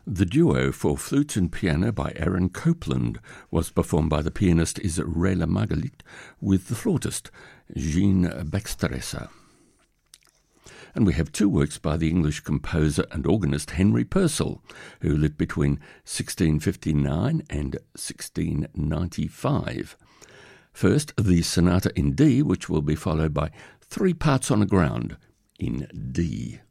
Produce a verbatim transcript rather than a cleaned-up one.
The duo for flute and piano by Aaron Copland was performed by the pianist Israela Margalit with the flautist Jean Baxteressa. And we have two works by the English composer and organist Henry Purcell, who lived between sixteen fifty-nine and sixteen ninety-five. First, the Sonata in D, which will be followed by Three Parts on a Ground in D.